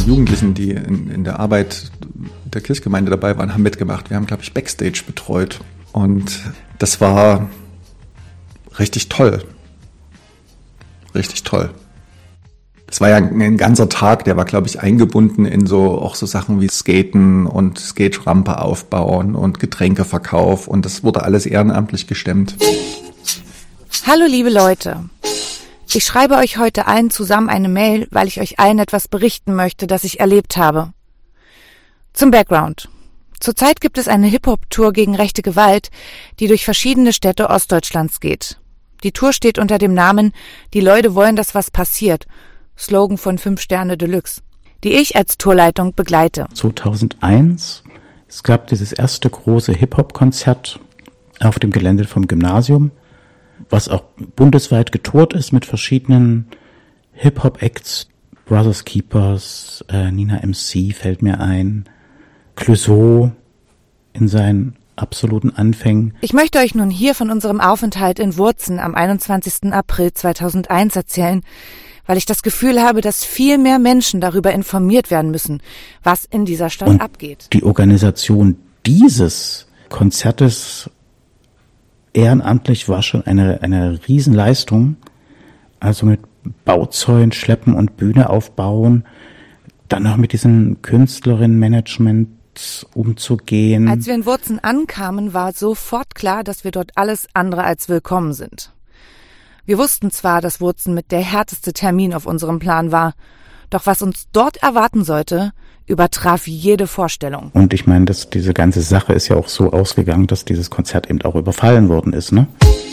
Jugendlichen, die in der Arbeit der Kirchgemeinde dabei waren, haben mitgemacht. Wir haben, glaube ich, Backstage betreut. Und das war richtig toll. Richtig toll. Das war ja ein ganzer Tag, der war, glaube ich, eingebunden in auch so Sachen wie Skaten und Skaterampe aufbauen und Getränkeverkauf. Und das wurde alles ehrenamtlich gestemmt. Hallo liebe Leute. Ich schreibe euch heute allen zusammen eine Mail, weil ich euch allen etwas berichten möchte, das ich erlebt habe. Zum Background. Zurzeit gibt es eine Hip-Hop-Tour gegen rechte Gewalt, die durch verschiedene Städte Ostdeutschlands geht. Die Tour steht unter dem Namen »Die Leute wollen, dass was passiert«, Slogan von 5 Sterne Deluxe, die ich als Tourleitung begleite. 2001, es gab dieses erste große Hip-Hop-Konzert auf dem Gelände vom Gymnasium, was auch bundesweit getourt ist mit verschiedenen Hip-Hop-Acts. Brothers Keepers, Nina MC fällt mir ein, Clouseau in seinen absoluten Anfängen. Ich möchte euch nun hier von unserem Aufenthalt in Wurzen am 21. April 2001 erzählen, weil ich das Gefühl habe, dass viel mehr Menschen darüber informiert werden müssen, was in dieser Stadt und abgeht. Die Organisation dieses Konzertes ehrenamtlich war schon eine Riesenleistung. Also mit Bauzäunen schleppen und Bühne aufbauen, dann noch mit diesem Künstlerinnen-Management umzugehen. Als wir in Wurzen ankamen, war sofort klar, dass wir dort alles andere als willkommen sind. Wir wussten zwar, dass Wurzen mit der härteste Termin auf unserem Plan war, doch was uns dort erwarten sollte, übertraf jede Vorstellung. Und ich meine, diese ganze Sache ist ja auch so ausgegangen, dass dieses Konzert eben auch überfallen worden ist, ne?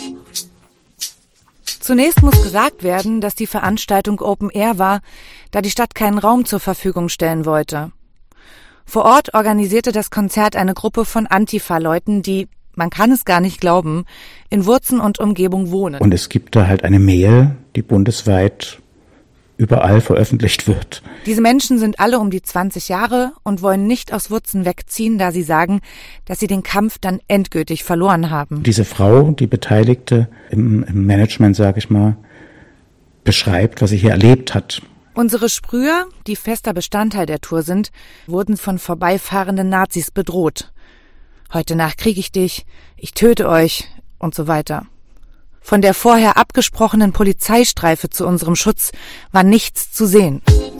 Zunächst muss gesagt werden, dass die Veranstaltung Open Air war, da die Stadt keinen Raum zur Verfügung stellen wollte. Vor Ort organisierte das Konzert eine Gruppe von Antifa-Leuten, die, man kann es gar nicht glauben, in Wurzen und Umgebung wohnen. Und es gibt da halt eine Mail, die bundesweit überall veröffentlicht wird. Diese Menschen sind alle um die 20 Jahre und wollen nicht aus Wurzen wegziehen, da sie sagen, dass sie den Kampf dann endgültig verloren haben. Diese Frau, die Beteiligte im Management, sage ich mal, beschreibt, was sie hier erlebt hat. Unsere Sprüher, die fester Bestandteil der Tour sind, wurden von vorbeifahrenden Nazis bedroht. Heute Nacht kriege ich dich, ich töte euch und so weiter. Von der vorher abgesprochenen Polizeistreife zu unserem Schutz war nichts zu sehen.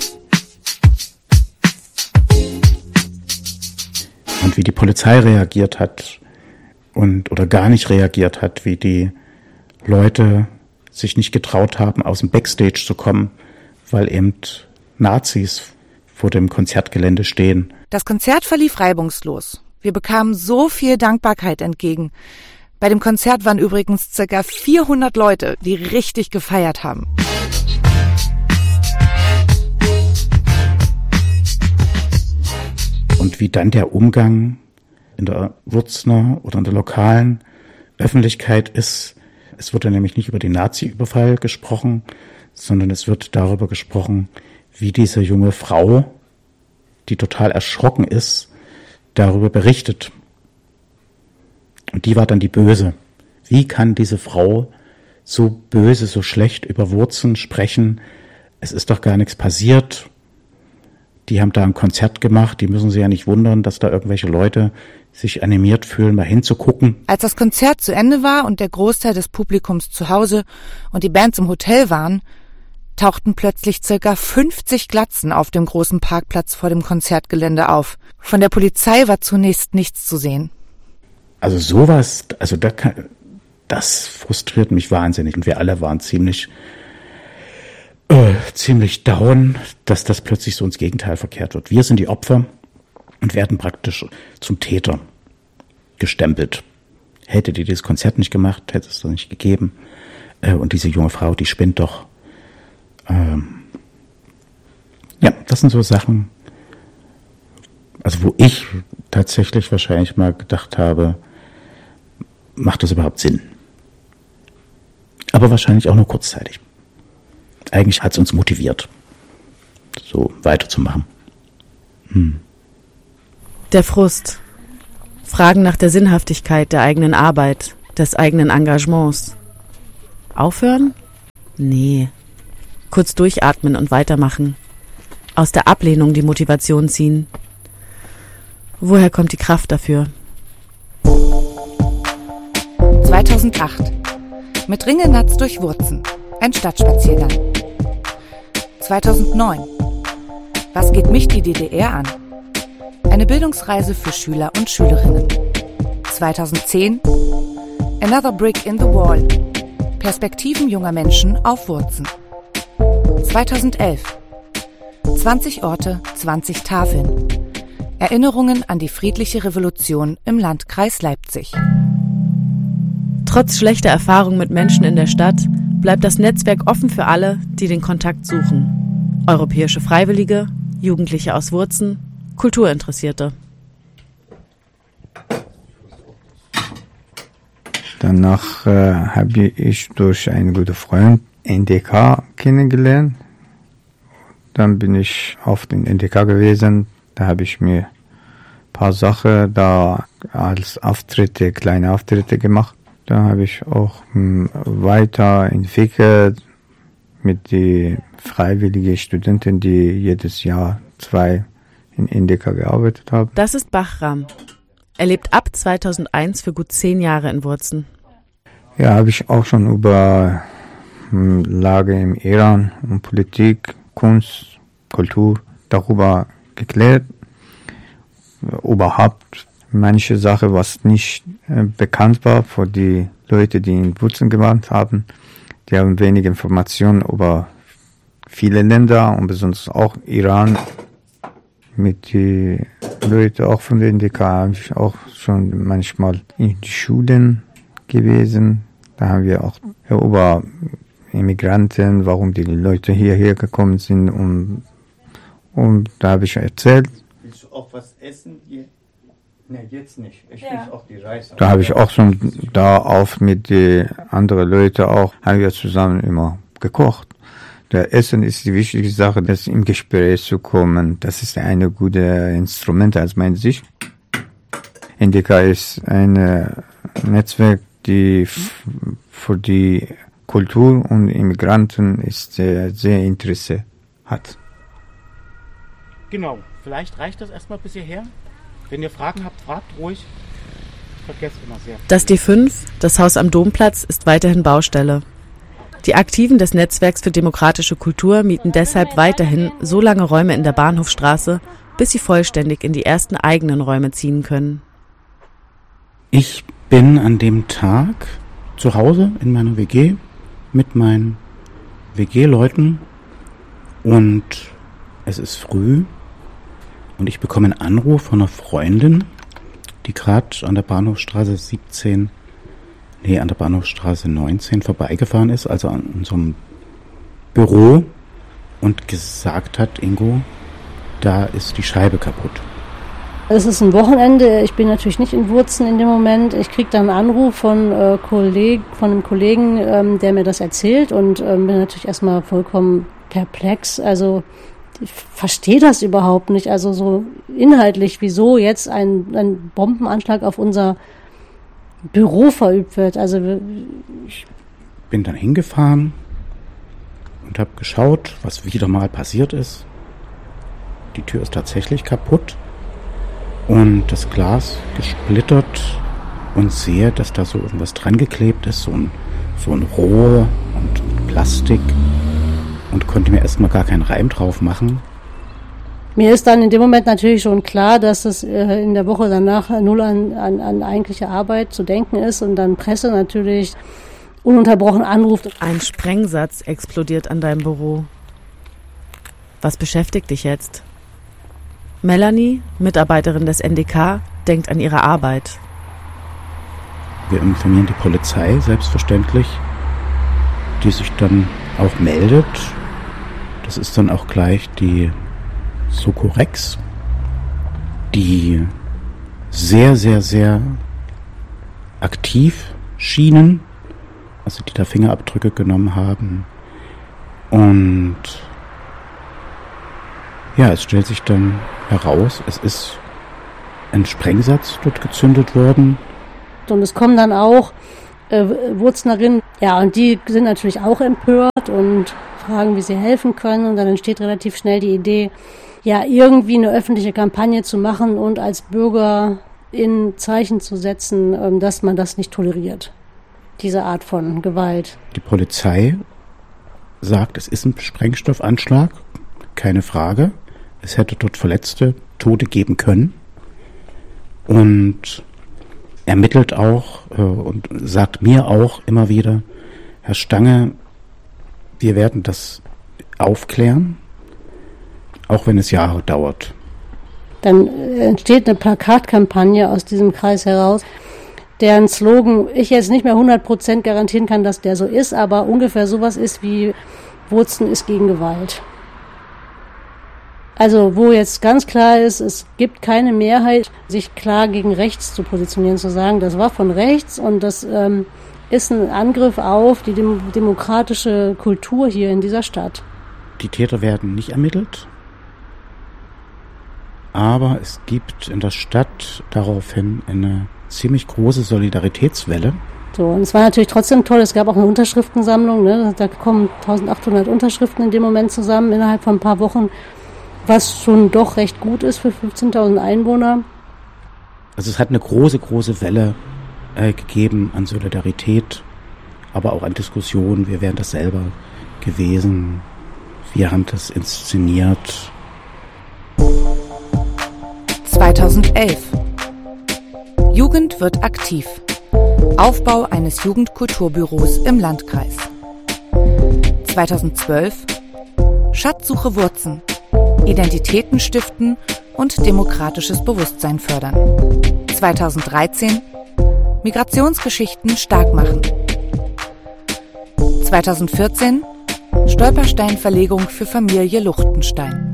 Und wie die Polizei reagiert hat oder gar nicht reagiert hat, wie die Leute sich nicht getraut haben, aus dem Backstage zu kommen, weil eben Nazis vor dem Konzertgelände stehen. Das Konzert verlief reibungslos. Wir bekamen so viel Dankbarkeit entgegen. Bei dem Konzert waren übrigens ca. 400 Leute, die richtig gefeiert haben. Und wie dann der Umgang in der Wurzener oder in der lokalen Öffentlichkeit ist, es wird ja nämlich nicht über den Nazi-Überfall gesprochen, sondern es wird darüber gesprochen, wie diese junge Frau, die total erschrocken ist, darüber berichtet. Und die war dann die Böse. Wie kann diese Frau so böse, so schlecht über Wurzen sprechen? Es ist doch gar nichts passiert. Die haben da ein Konzert gemacht, die müssen sich ja nicht wundern, dass da irgendwelche Leute sich animiert fühlen, mal hinzugucken. Als das Konzert zu Ende war und der Großteil des Publikums zu Hause und die Bands im Hotel waren, tauchten plötzlich ca. 50 Glatzen auf dem großen Parkplatz vor dem Konzertgelände auf. Von der Polizei war zunächst nichts zu sehen. Also sowas, das frustriert mich wahnsinnig. Und wir alle waren ziemlich down, dass das plötzlich so ins Gegenteil verkehrt wird. Wir sind die Opfer und werden praktisch zum Täter gestempelt. Hätte die das Konzert nicht gemacht, hätte es doch nicht gegeben. Und diese junge Frau, die spinnt doch. Ja, das sind so Sachen, also wo ich tatsächlich wahrscheinlich mal gedacht habe, macht das überhaupt Sinn? Aber wahrscheinlich auch nur kurzzeitig. Eigentlich hat es uns motiviert, so weiterzumachen. Der Frust. Fragen nach der Sinnhaftigkeit der eigenen Arbeit, des eigenen Engagements. Aufhören? Nee. Kurz durchatmen und weitermachen. aus der Ablehnung die Motivation ziehen. Woher kommt die Kraft dafür? 2008. Mit Ringelnatz durch Wurzen. Ein Stadtspaziergang. 2009. Was geht mich die DDR an? Eine Bildungsreise für Schüler und Schülerinnen. 2010. Another Brick in the Wall. Perspektiven junger Menschen auf Wurzen. 2011. 20 Orte, 20 Tafeln. Erinnerungen an die friedliche Revolution im Landkreis Leipzig. Trotz schlechter Erfahrungen mit Menschen in der Stadt bleibt das Netzwerk offen für alle, die den Kontakt suchen. Europäische Freiwillige, Jugendliche aus Wurzen, Kulturinteressierte. Danach habe ich durch einen guten Freund NDK kennengelernt. Dann bin ich auf den NDK gewesen. Da habe ich mir ein paar Sachen da als Auftritte, kleine Auftritte gemacht. Da habe ich auch weiterentwickelt mit den freiwilligen Studenten, die jedes Jahr 2 in NDK gearbeitet haben. Das ist Bahram. Er lebt ab 2001 für gut 10 Jahre in Wurzen. Ja, habe ich auch schon über Lage im Iran und Politik, Kunst, Kultur darüber geklärt. Überhaupt manche Sachen, was nicht bekannt war für die Leute, die in Wurzen gewohnt haben. Die haben wenig Informationen über viele Länder und besonders auch Iran. Mit den Leuten auch von der NDK habe ich auch schon manchmal in die Schulen gewesen. Da haben wir auch über Immigranten, warum die Leute hierher gekommen sind und da habe ich erzählt. Willst du auch was essen hier? Ne, jetzt nicht. Ich will auch die Reis. Da habe ich auch schon da auf mit den anderen Leuten auch, haben wir zusammen immer gekocht. Der Essen ist die wichtige Sache, das im Gespräch zu kommen. Das ist eine gute Instrument aus meiner Sicht. NDK ist ein Netzwerk, die für die Kultur und Immigranten ist sehr Interesse hat. Genau, vielleicht reicht das erstmal bis hierher. Wenn ihr Fragen habt, fragt ruhig. Vergesst immer sehr. Das D5, das Haus am Domplatz, ist weiterhin Baustelle. Die Aktiven des Netzwerks für demokratische Kultur mieten deshalb weiterhin so lange Räume in der Bahnhofstraße, bis sie vollständig in die ersten eigenen Räume ziehen können. Ich bin an dem Tag zu Hause in meiner WG mit meinen WG-Leuten und es ist früh und ich bekomme einen Anruf von einer Freundin, die gerade an der Bahnhofstraße 19 vorbeigefahren ist, also an unserem Büro und gesagt hat, Ingo, da ist die Scheibe kaputt. Es ist ein Wochenende, ich bin natürlich nicht in Wurzen in dem Moment. Ich kriege dann einen Anruf von einem Kollegen, der mir das erzählt und bin natürlich erstmal vollkommen perplex. Also ich verstehe das überhaupt nicht. Also so inhaltlich, wieso jetzt ein Bombenanschlag auf unser Büro verübt wird. Also ich bin dann hingefahren und habe geschaut, was wieder mal passiert ist. Die Tür ist tatsächlich kaputt und das Glas gesplittert und sehe, dass da so irgendwas dran geklebt ist, so ein Rohr und Plastik und konnte mir erstmal gar keinen Reim drauf machen. Mir ist dann in dem Moment natürlich schon klar, dass es in der Woche danach null an eigentliche Arbeit zu denken ist und dann Presse natürlich ununterbrochen anruft. Ein Sprengsatz explodiert an deinem Büro. Was beschäftigt dich jetzt? Melanie, Mitarbeiterin des NDK, denkt an ihre Arbeit. Wir informieren die Polizei, selbstverständlich, die sich dann auch meldet. Das ist dann auch gleich die Sokorex, die sehr, sehr, sehr aktiv schienen, also die da Fingerabdrücke genommen haben. Und ja, es stellt sich dann heraus, es ist ein Sprengsatz dort gezündet worden. Und es kommen dann auch Wurznerinnen, ja, und die sind natürlich auch empört und fragen, wie sie helfen können. Und dann entsteht relativ schnell die Idee, ja, irgendwie eine öffentliche Kampagne zu machen und als Bürger in Zeichen zu setzen, dass man das nicht toleriert, diese Art von Gewalt. Die Polizei sagt, es ist ein Sprengstoffanschlag, keine Frage. Es hätte dort Verletzte, Tote geben können. Und ermittelt auch und sagt mir auch immer wieder, Herr Stange, wir werden das aufklären, auch wenn es Jahre dauert. Dann entsteht eine Plakatkampagne aus diesem Kreis heraus, deren Slogan ich jetzt nicht mehr 100% garantieren kann, dass der so ist, aber ungefähr sowas ist wie Wurzen ist gegen Gewalt. Also wo jetzt ganz klar ist, es gibt keine Mehrheit, sich klar gegen rechts zu positionieren, zu sagen, das war von rechts und das ist ein Angriff auf die demokratische Kultur hier in dieser Stadt. Die Täter werden nicht ermittelt, aber es gibt in der Stadt daraufhin eine ziemlich große Solidaritätswelle. So, und es war natürlich trotzdem toll, es gab auch eine Unterschriftensammlung, ne? Da kommen 1800 Unterschriften in dem Moment zusammen innerhalb von ein paar Wochen, was schon doch recht gut ist für 15.000 Einwohner. Also es hat eine große, große Welle gegeben an Solidarität, aber auch an Diskussionen. Wir wären das selber gewesen. Wir haben das inszeniert. 2011. Jugend wird aktiv. Aufbau eines Jugendkulturbüros im Landkreis. 2012. Schatzsuche Wurzen. Identitäten stiften und demokratisches Bewusstsein fördern. 2013. Migrationsgeschichten stark machen. 2014. Stolpersteinverlegung für Familie Luchtenstein.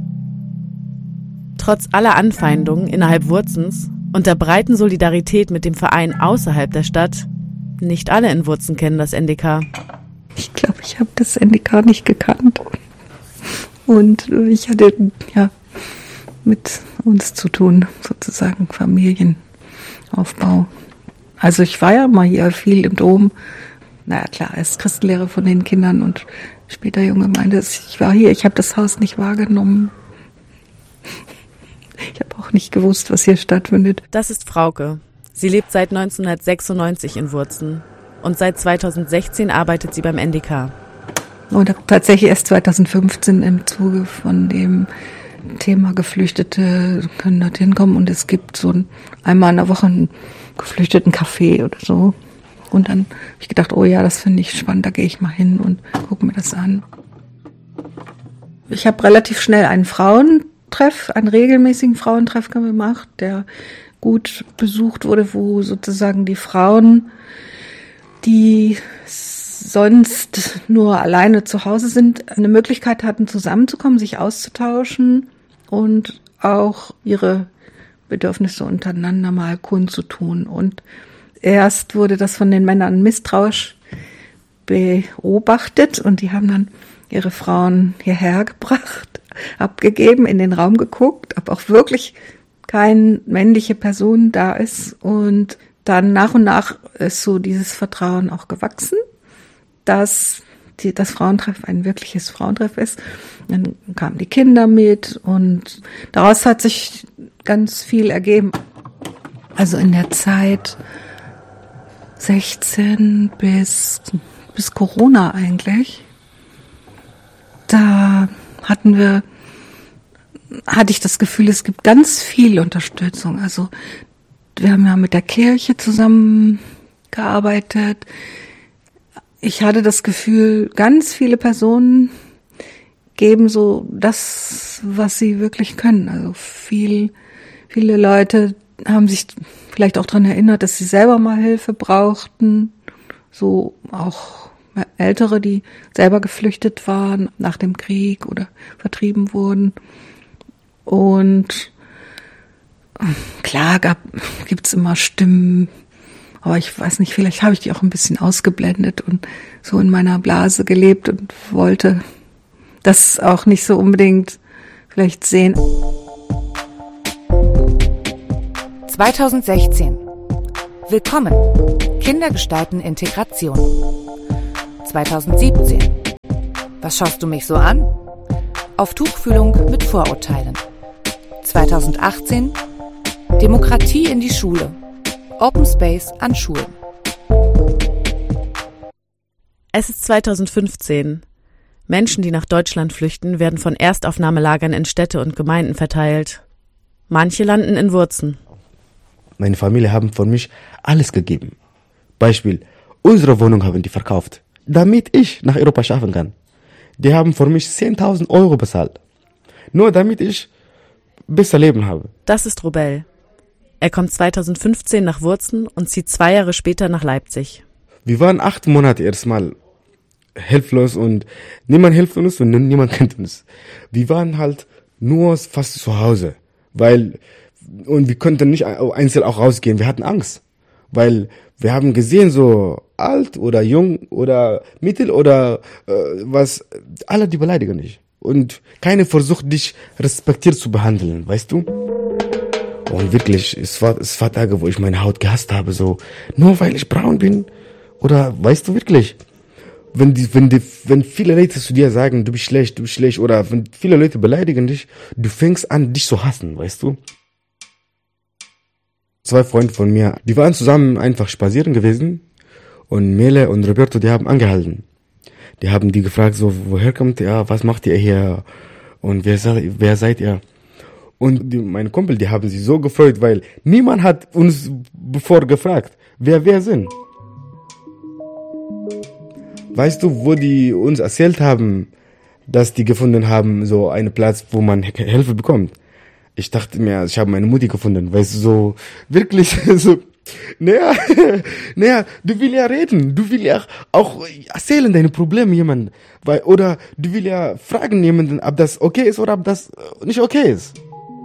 Trotz aller Anfeindungen innerhalb Wurzens und der breiten Solidarität mit dem Verein außerhalb der Stadt, nicht alle in Wurzen kennen das NDK. Ich glaube, ich habe das NDK nicht gekannt. Und ich hatte ja mit uns zu tun, sozusagen Familienaufbau. Also ich war ja mal hier viel im Dom. Naja, klar, als Christenlehrer von den Kindern und später junge Gemeinde. Ich war hier, ich habe das Haus nicht wahrgenommen. Ich habe auch nicht gewusst, was hier stattfindet. Das ist Frauke. Sie lebt seit 1996 in Wurzen. Und seit 2016 arbeitet sie beim NDK. Und tatsächlich erst 2015 im Zuge von dem Thema Geflüchtete können dorthin kommen. Und es gibt so einmal in der Woche einen Geflüchteten-Café oder so. Und dann habe ich gedacht, oh ja, das finde ich spannend, da gehe ich mal hin und gucke mir das an. Ich habe relativ schnell einen regelmäßigen Frauentreff gemacht, der gut besucht wurde, wo sozusagen die Frauen, die sonst nur alleine zu Hause sind, eine Möglichkeit hatten, zusammenzukommen, sich auszutauschen und auch ihre Bedürfnisse untereinander mal kundzutun. Und erst wurde das von den Männern misstrauisch beobachtet und die haben dann ihre Frauen hierher gebracht, abgegeben, in den Raum geguckt, ob auch wirklich keine männliche Person da ist. Und dann nach und nach ist so dieses Vertrauen auch gewachsen, dass das Frauentreff ein wirkliches Frauentreff ist. Dann kamen die Kinder mit und daraus hat sich ganz viel ergeben. Also in der Zeit 16 bis Corona eigentlich, da hatte ich das Gefühl, es gibt ganz viel Unterstützung. Also wir haben ja mit der Kirche zusammengearbeitet. Ich hatte das Gefühl, ganz viele Personen geben so das, was sie wirklich können. Also viele Leute haben sich vielleicht auch daran erinnert, dass sie selber mal Hilfe brauchten. So auch Ältere, die selber geflüchtet waren nach dem Krieg oder vertrieben wurden. Und klar gibt's immer Stimmen, aber ich weiß nicht, vielleicht habe ich die auch ein bisschen ausgeblendet und so in meiner Blase gelebt und wollte das auch nicht so unbedingt vielleicht sehen. 2016. Willkommen. Kinder gestalten Integration. 2017. Was schaust du mich so an? Auf Tuchfühlung mit Vorurteilen. 2018 Demokratie in die Schule. Open Space an Schulen. Es ist 2015. Menschen, die nach Deutschland flüchten, werden von Erstaufnahmelagern in Städte und Gemeinden verteilt. Manche landen in Wurzen. Meine Familie haben für mich alles gegeben. Beispiel, unsere Wohnung haben die verkauft, damit ich nach Europa schaffen kann. Die haben für mich 10.000 Euro bezahlt. Nur damit ich besser Leben habe. Das ist Robel. Er kommt 2015 nach Wurzen und zieht 2 Jahre später nach Leipzig. Wir waren 8 Monate erstmal hilflos und niemand hilft uns und niemand kennt uns. Wir waren halt nur fast zu Hause, und wir konnten nicht einzeln auch rausgehen. Wir hatten Angst, weil wir haben gesehen, so alt oder jung oder mittel oder was, alle die beleidigen dich. Und keiner versucht, dich respektiert zu behandeln, weißt du? Und wirklich, es war Tage, wo ich meine Haut gehasst habe, so, nur weil ich braun bin. Oder, weißt du wirklich, wenn viele Leute zu dir sagen, du bist schlecht, oder wenn viele Leute beleidigen dich, du fängst an, dich zu hassen, weißt du? 2 Freunde von mir, die waren zusammen einfach spazieren gewesen und Mele und Roberto, die haben angehalten. Die haben die gefragt, so, woher kommt ihr, was macht ihr hier und wer seid ihr? Und meine Kumpel, die haben sich so gefreut, weil niemand hat uns bevor gefragt, wer wir sind. Weißt du, wo die uns erzählt haben, dass die gefunden haben, so einen Platz, wo man Hilfe bekommt? Ich dachte mir, ich habe meine Mutti gefunden, weißt du, so, wirklich, so, naja, du willst ja reden, du willst ja auch erzählen deine Probleme jemandem, oder du willst ja fragen jemanden, ob das okay ist oder ob das nicht okay ist.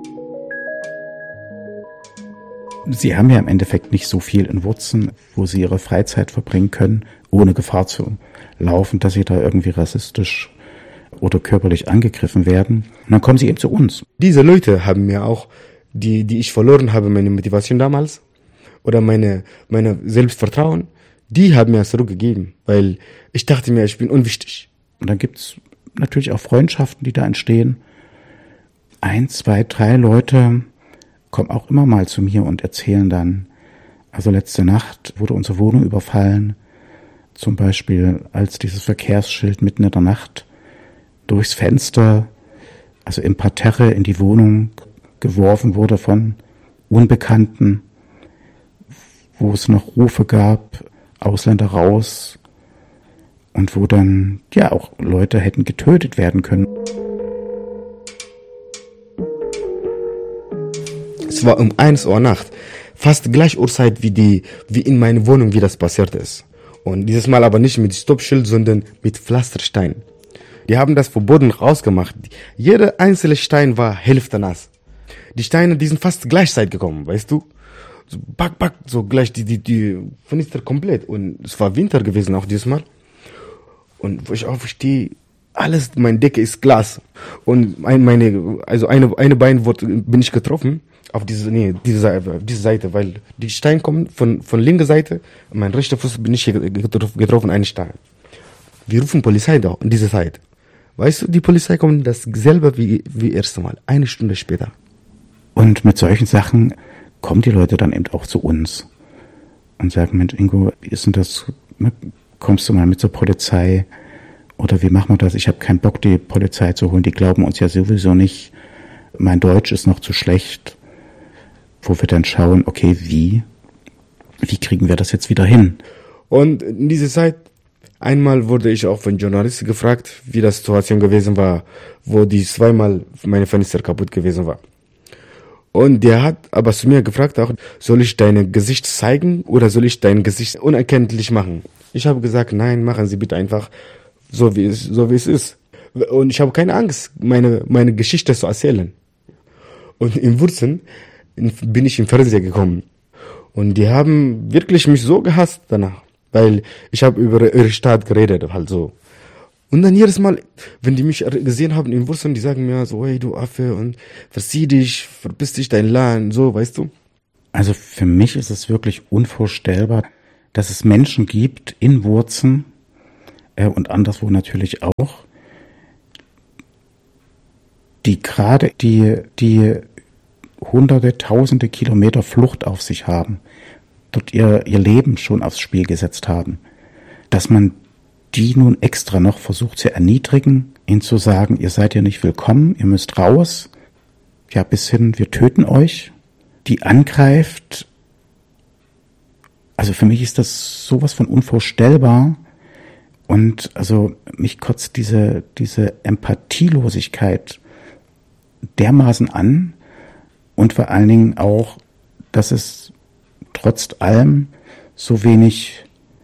Sie haben ja im Endeffekt nicht so viel in Wurzen, wo Sie Ihre Freizeit verbringen können, ohne Gefahr zu laufen, dass Sie da irgendwie rassistisch oder körperlich angegriffen werden. Und dann kommen Sie eben zu uns. Diese Leute haben mir auch, die ich verloren habe, meine Motivation damals oder meine Selbstvertrauen, die haben mir zurückgegeben, weil ich dachte mir, ich bin unwichtig. Und dann gibt's natürlich auch Freundschaften, die da entstehen. 1, 2, 3 Leute kommen auch immer mal zu mir und erzählen dann, also letzte Nacht wurde unsere Wohnung überfallen, zum Beispiel als dieses Verkehrsschild mitten in der Nacht durchs Fenster, also im Parterre in die Wohnung geworfen wurde von Unbekannten, wo es noch Rufe gab, Ausländer raus und wo dann ja auch Leute hätten getötet werden können. Es war um 1 Uhr Nacht, fast gleich Uhrzeit wie in meiner Wohnung, wie das passiert ist. Und dieses Mal aber nicht mit Stoppschild, sondern mit Pflasterstein. Die haben das vom Boden rausgemacht. Jeder einzelne Stein war hälftenass. Die Steine, die sind fast gleichzeitig gekommen, weißt du? So back, so gleich die Fenster komplett. Und es war Winter gewesen auch dieses Mal. Und wo ich aufstehe, alles, meine Decke ist Glas. Und eine Bein bin ich getroffen. Auf diese Seite, weil die Steine kommen von linker Seite, mein rechter Fuß bin ich getroffen, einen Stein. Wir rufen Polizei da in dieser Zeit. Weißt du, die Polizei kommt dasselbe wie erste Mal, 1 Stunde später. Und mit solchen Sachen kommen die Leute dann eben auch zu uns und sagen, Mensch Ingo, wie ist denn das, kommst du mal mit zur Polizei oder wie machen wir das? Ich habe keinen Bock, die Polizei zu holen, die glauben uns ja sowieso nicht, mein Deutsch ist noch zu schlecht. Wo wir dann schauen, okay, wie kriegen wir das jetzt wieder hin? Und in dieser Zeit, einmal wurde ich auch von Journalisten gefragt, wie die Situation gewesen war, wo die 2-mal meine Fenster kaputt gewesen war. Und der hat aber zu mir gefragt auch, soll ich dein Gesicht zeigen oder soll ich dein Gesicht unerkenntlich machen? Ich habe gesagt, nein, machen Sie bitte einfach so wie es ist. Und ich habe keine Angst, meine Geschichte zu erzählen. Und in Wurzen bin ich im Fernseher gekommen. Und die haben wirklich mich so gehasst danach, weil ich habe über ihre Stadt geredet, halt so. Und dann jedes Mal, wenn die mich gesehen haben in Wurzeln, die sagen mir so, hey du Affe, und verzieh dich, verpiss dich dein Land, so, weißt du? Also für mich ist es wirklich unvorstellbar, dass es Menschen gibt in Wurzen und anderswo natürlich auch, die gerade die hunderte, tausende Kilometer Flucht auf sich haben, dort ihr Leben schon aufs Spiel gesetzt haben, dass man die nun extra noch versucht zu erniedrigen, ihnen zu sagen, ihr seid ja nicht willkommen, ihr müsst raus, ja bis hin, wir töten euch, die angreift. Also für mich ist das sowas von unvorstellbar und also mich kotzt diese Empathielosigkeit dermaßen an und vor allen Dingen auch, dass es trotz allem so wenig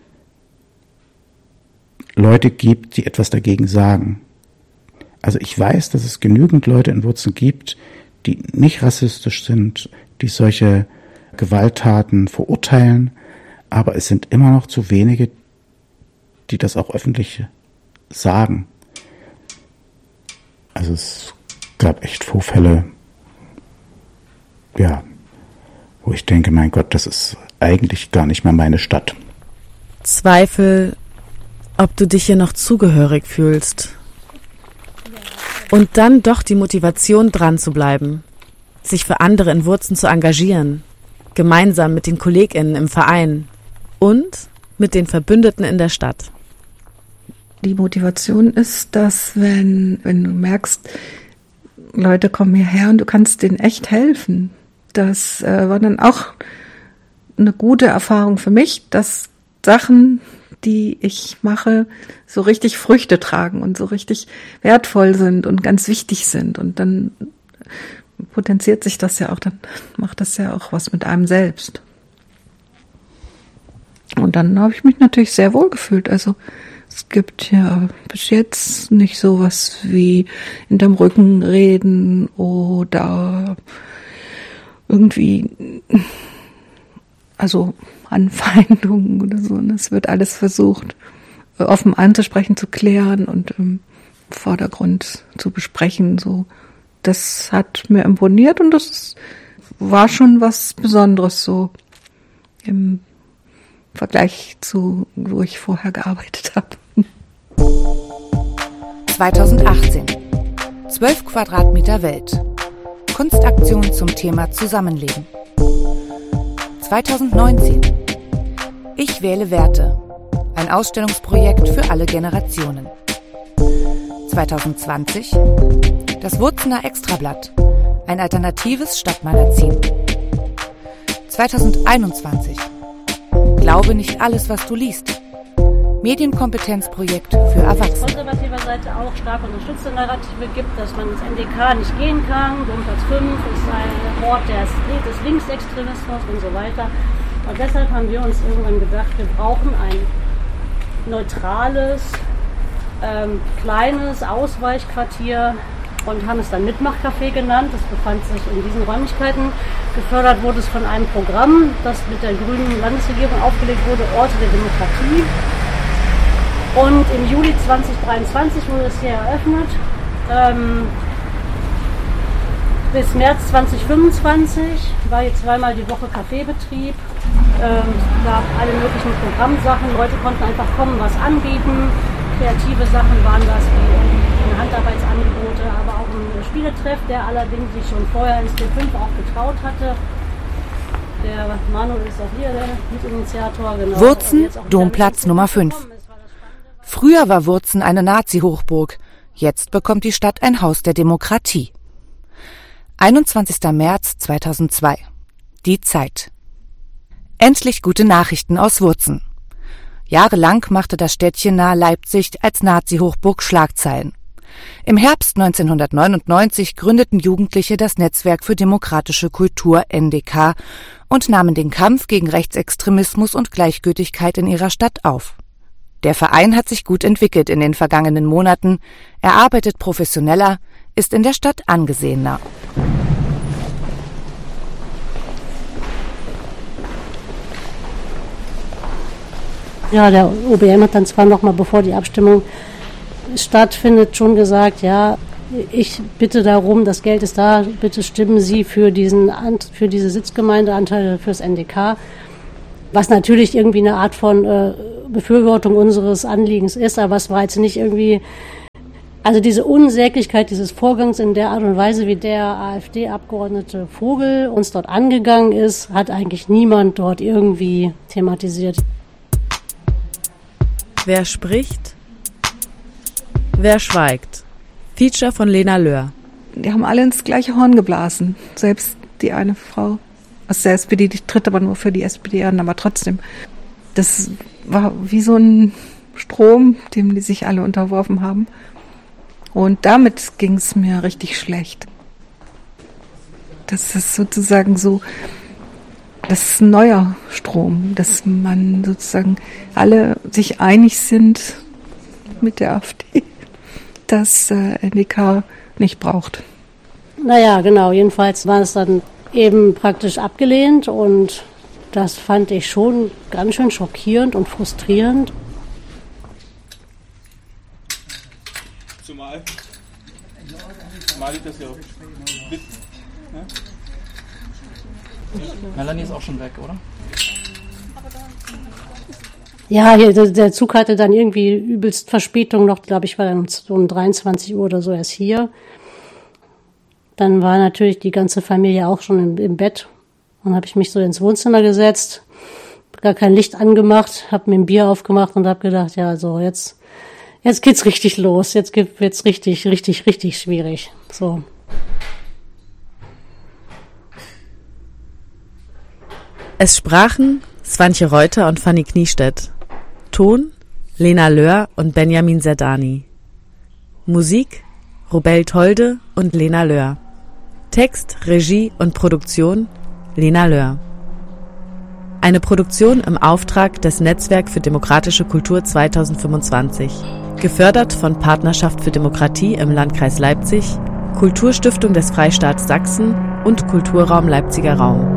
Leute gibt, die etwas dagegen sagen. Also ich weiß, dass es genügend Leute in Wurzen gibt, die nicht rassistisch sind, die solche Gewalttaten verurteilen, aber es sind immer noch zu wenige, die das auch öffentlich sagen. Also es gab echt Vorfälle, ja, wo ich denke, mein Gott, das ist eigentlich gar nicht mehr meine Stadt. Zweifel, ob du dich hier noch zugehörig fühlst. Und dann doch die Motivation, dran zu bleiben, sich für andere in Wurzen zu engagieren, gemeinsam mit den KollegInnen im Verein und mit den Verbündeten in der Stadt. Die Motivation ist, dass wenn du merkst, Leute kommen hierher und du kannst denen echt helfen. Das war dann auch eine gute Erfahrung für mich, dass Sachen, die ich mache, so richtig Früchte tragen und so richtig wertvoll sind und ganz wichtig sind. Und dann potenziert sich das ja auch, dann macht das ja auch was mit einem selbst. Und dann habe ich mich natürlich sehr wohl gefühlt. Also es gibt ja bis jetzt nicht sowas wie hinterm Rücken reden oder irgendwie, also Anfeindungen oder so. Und es wird alles versucht, offen anzusprechen, zu klären und im Vordergrund zu besprechen. So, das hat mir imponiert und das war schon was Besonderes so im Vergleich zu, wo ich vorher gearbeitet habe. 2018. 12 Quadratmeter Welt. Kunstaktion zum Thema Zusammenleben. 2019. Ich wähle Werte. Ein Ausstellungsprojekt für alle Generationen. 2020. Das Wurzener Extrablatt. Ein alternatives Stadtmagazin. 2021. Glaube nicht alles, was du liest. Medienkompetenzprojekt für Erwachsene. Von konservativer Seite auch stark unterstützte Narrative gibt, dass man ins NDK nicht gehen kann. Domplatz 5 ist ein Ort des Linksextremismus und so weiter. Und deshalb haben wir uns irgendwann gedacht, wir brauchen ein neutrales, kleines Ausweichquartier und haben es dann Mitmachcafé genannt. Das befand sich in diesen Räumlichkeiten. Gefördert wurde es von einem Programm, das mit der grünen Landesregierung aufgelegt wurde, Orte der Demokratie. Und im Juli 2023 wurde es hier eröffnet. Bis März 2025 war hier zweimal die Woche Kaffeebetrieb. Gab alle möglichen Programmsachen. Leute konnten einfach kommen, was anbieten. Kreative Sachen waren das, wie Handarbeitsangebote, aber auch ein Spieletreff, der allerdings sich schon vorher ins T5 auch getraut hatte. Der Manuel ist auch hier, der Mitinitiator. Genau. Wurzen, Domplatz Nummer 5. Früher war Wurzen eine Nazi-Hochburg. Jetzt bekommt die Stadt ein Haus der Demokratie. 21. März 2002. Die Zeit. Endlich gute Nachrichten aus Wurzen. Jahrelang machte das Städtchen nahe Leipzig als Nazi-Hochburg Schlagzeilen. Im Herbst 1999 gründeten Jugendliche das Netzwerk für demokratische Kultur NDK und nahmen den Kampf gegen Rechtsextremismus und Gleichgültigkeit in ihrer Stadt auf. Der Verein hat sich gut entwickelt in den vergangenen Monaten, er arbeitet professioneller, ist in der Stadt angesehener. Ja, der OBM hat dann zwar noch mal, bevor die Abstimmung stattfindet, schon gesagt, ja, ich bitte darum, das Geld ist da, bitte stimmen Sie für diese Sitzgemeindeanteile fürs NDK, was natürlich irgendwie eine Art von Befürwortung unseres Anliegens ist, aber es war jetzt nicht irgendwie Also diese Unsäglichkeit dieses Vorgangs in der Art und Weise, wie der AfD-Abgeordnete Vogel uns dort angegangen ist, hat eigentlich niemand dort irgendwie thematisiert. Wer spricht? Wer schweigt? Feature von Lena Löhr. Die haben alle ins gleiche Horn geblasen. Selbst die eine Frau aus der SPD, die tritt aber nur für die SPD an, aber trotzdem. Das war wie so ein Strom, dem die sich alle unterworfen haben. Und damit ging es mir richtig schlecht. Das ist sozusagen so, das ist ein neuer Strom, dass man sozusagen alle sich einig sind mit der AfD, dass NDK nicht braucht. Naja, genau, jedenfalls war es dann eben praktisch abgelehnt und das fand ich schon ganz schön schockierend und frustrierend. Zumal ich das ja auch wissen. Ne? Melanie ist auch schon weg, oder? Ja, hier, der Zug hatte dann irgendwie übelst Verspätung noch, glaube ich, war dann um 23 Uhr oder so erst hier. Dann war natürlich die ganze Familie auch schon im Bett. Dann habe ich mich so ins Wohnzimmer gesetzt, gar kein Licht angemacht, habe mir ein Bier aufgemacht und habe gedacht, ja, also jetzt geht's richtig los, jetzt wird's richtig schwierig. So. Es sprachen Swantje Reuter und Fanny Kniestedt. Ton Lena Löhr und Benjamin Zerdani. Musik Robel Tolde und Lena Löhr. Text, Regie und Produktion Lena Löhr. Eine Produktion im Auftrag des Netzwerk für demokratische Kultur 2025. Gefördert von Partnerschaft für Demokratie im Landkreis Leipzig, Kulturstiftung des Freistaats Sachsen und Kulturraum Leipziger Raum.